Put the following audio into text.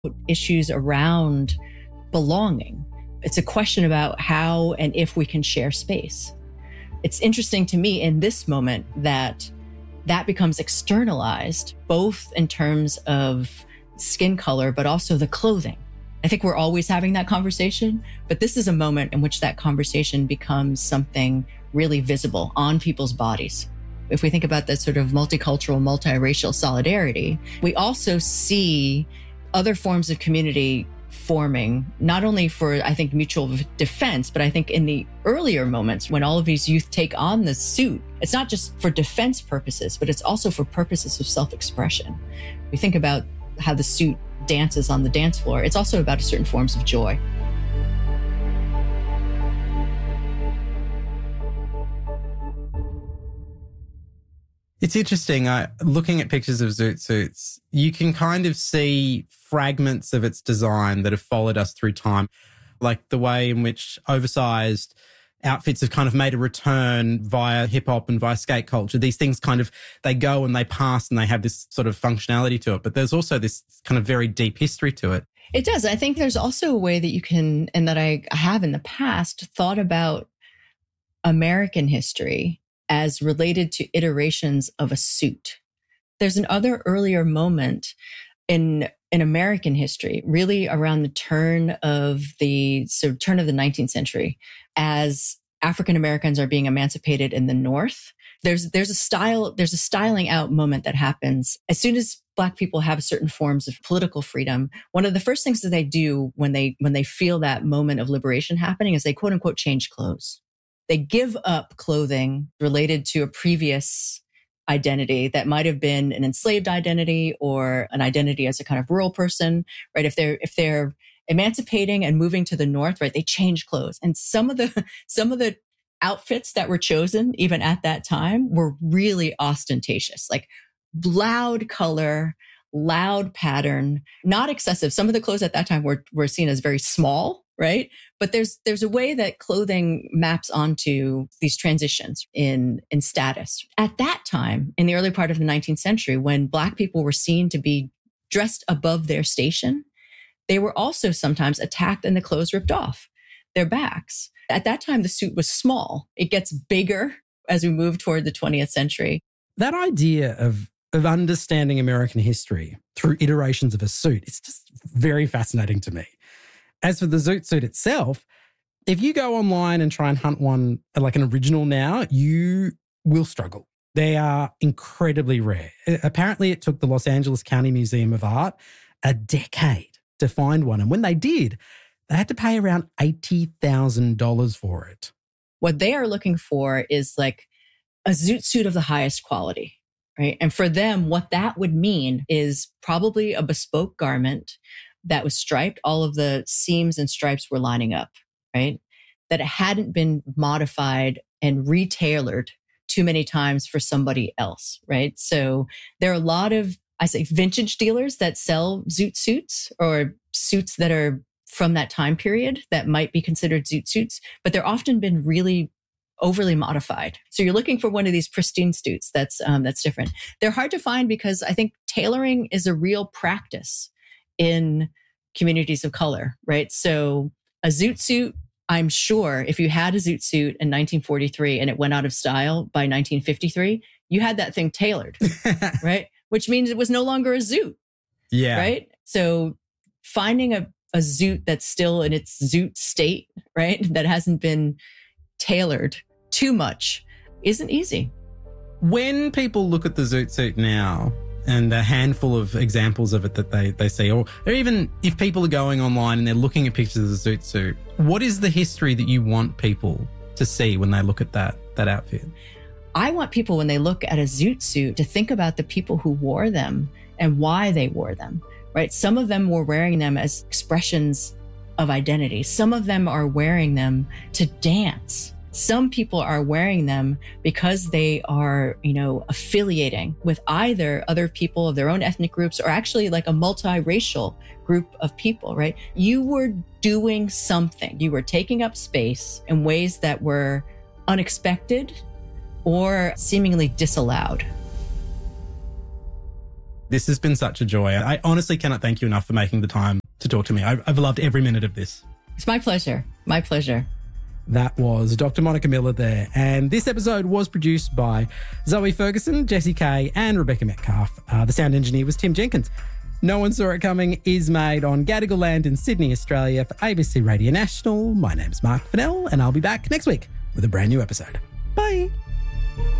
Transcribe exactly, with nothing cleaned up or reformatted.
issues around belonging. It's a question about how and if we can share space. It's interesting to me in this moment that that becomes externalized, both in terms of skin color, but also the clothing. I think we're always having that conversation, but this is a moment in which that conversation becomes something really visible on people's bodies. If we think about that sort of multicultural, multiracial solidarity, we also see other forms of community forming, not only for, I think, mutual defense, but I think in the earlier moments when all of these youth take on the suit, it's not just for defense purposes, but it's also for purposes of self-expression. We think about how the suit dances on the dance floor. It's also about certain forms of joy. It's interesting. Uh, looking at pictures of zoot suits, you can kind of see fragments of its design that have followed us through time, like the way in which oversized outfits have kind of made a return via hip hop and via skate culture. These things kind of, they go and they pass and they have this sort of functionality to it. But there's also this kind of very deep history to it. It does. I think there's also a way that you can, and that I have in the past, thought about American history as related to iterations of a suit. There's another earlier moment in in American history, really around the turn of the so turn of the nineteenth century, as African Americans are being emancipated in the North. There's there's a style there's a styling out moment that happens as soon as Black people have certain forms of political freedom. One of the first things that they do when they when they feel that moment of liberation happening is they quote unquote change clothes. They give up clothing related to a previous identity that might have been an enslaved identity or an identity as a kind of rural person, right? If they're, if they're emancipating and moving to the North, right, they change clothes. And some of the, some of the outfits that were chosen, even at that time, were really ostentatious, like loud color, loud pattern, not excessive. Some of the clothes at that time were, were seen as very small, right? But there's there's a way that clothing maps onto these transitions in, in status. At that time, in the early part of the nineteenth century, when Black people were seen to be dressed above their station, they were also sometimes attacked and the clothes ripped off their backs. At that time, the suit was small. It gets bigger as we move toward the twentieth century. That idea of of understanding American history through iterations of a suit, it's just very fascinating to me. As for the zoot suit itself, if you go online and try and hunt one like an original now, you will struggle. They are incredibly rare. Apparently, it took the Los Angeles County Museum of Art a decade to find one. And when they did, they had to pay around eighty thousand dollars for it. What they are looking for is like a zoot suit of the highest quality, right? And for them, what that would mean is probably a bespoke garment that was striped. All of the seams and stripes were lining up, right? That it hadn't been modified and retailored too many times for somebody else, right? So there are a lot of, I say, vintage dealers that sell zoot suits or suits that are from that time period that might be considered zoot suits, but they're often been really overly modified. So you're looking for one of these pristine suits that's um, that's different. They're hard to find because I think tailoring is a real practice in communities of color, right? So a zoot suit, I'm sure if you had a zoot suit in nineteen forty-three and it went out of style by nineteen fifty-three, you had that thing tailored, right? Which means it was no longer a zoot, yeah, right? So finding a, a zoot that's still in its zoot state, right? That hasn't been tailored too much isn't easy. When people look at the zoot suit now, and a handful of examples of it that they, they see, or, or even if people are going online and they're looking at pictures of the zoot suit, what is the history that you want people to see when they look at that, that outfit? I want people, when they look at a zoot suit, to think about the people who wore them and why they wore them, right? Some of them were wearing them as expressions of identity. Some of them are wearing them to dance. Some people are wearing them because they are, you know, affiliating with either other people of their own ethnic groups or actually like a multiracial group of people, right? You were doing something. You were taking up space in ways that were unexpected or seemingly disallowed. This has been such a joy. I honestly cannot thank you enough for making the time to talk to me. I've, I've loved every minute of this. It's my pleasure. My pleasure. That was Doctor Monica Miller there. And this episode was produced by Zoe Ferguson, Jessie Kay, and Rebecca Metcalf. Uh, the sound engineer was Tim Jenkins. No One Saw It Coming is made on Gadigal land in Sydney, Australia for A B C Radio National. My name's Mark Fennell, and I'll be back next week with a brand new episode. Bye.